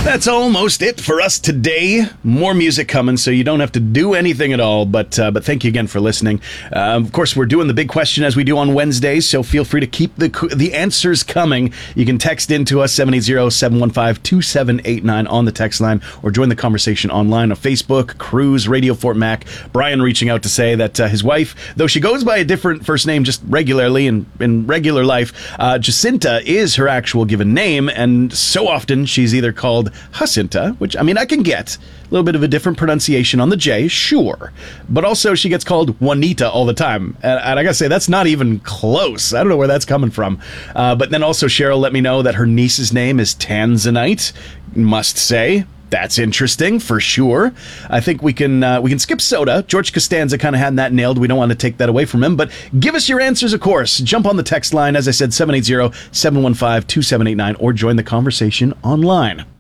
That's almost it for us today. More music coming, so you don't have to do anything at all. But thank you again for listening. Of course, we're doing the big question as we do on Wednesdays, so feel free to keep the answers coming. You can text into us 780-715-2789 on the text line, or join the conversation online on Facebook, Cruise, Radio Fort Mac. Brian reaching out to say that his wife, though she goes by a different first name just regularly in regular life, Jacinta is her actual given name, and so often she's either called Jacinta, which, I mean, I can get a little bit of a different pronunciation on the J, sure, but also she gets called Juanita all the time, and I gotta say, that's not even close. I don't know where that's coming from. But then also Cheryl let me know that her niece's name is Tanzanite. Must say, that's interesting for sure. I think we can skip Soda. George Costanza kind of had that nailed. We don't want to take that away from him, but give us your answers, of course. Jump on the text line, as I said, 780-715-2789, or join the conversation online.